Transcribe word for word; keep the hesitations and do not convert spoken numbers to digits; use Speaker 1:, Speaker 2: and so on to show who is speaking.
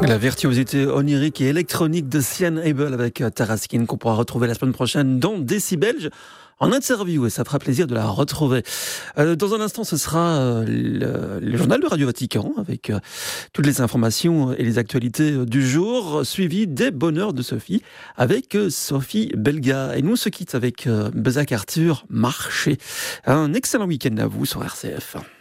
Speaker 1: La virtuosité onirique et électronique de Sian Abel avec Taraskin qu'on pourra retrouver la semaine prochaine dans Décibelge en interview, et ça fera plaisir de la retrouver. Euh, dans un instant, ce sera euh, le, le journal de Radio Vatican avec euh, toutes les informations et les actualités du jour, suivi des bonheurs de Sophie avec euh, Sophie Belga. Et nous on se quitte avec euh, Bezac Arthur Marché. Un excellent week-end à vous sur R C F.